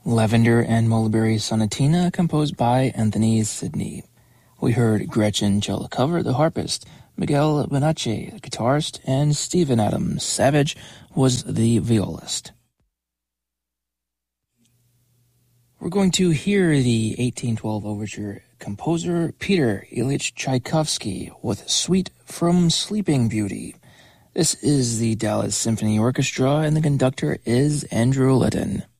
Lavender and Mulberry Sonatina, composed by Anthony Sidney. We heard Gretchen Cello-Cover, the harpist, Miguel Benache, the guitarist, and Stephen Adams Savage was the violist. We're going to hear the 1812 overture composer Peter Ilyich Tchaikovsky with Suite from Sleeping Beauty. This is the Dallas Symphony Orchestra, and the conductor is Andrew Litton.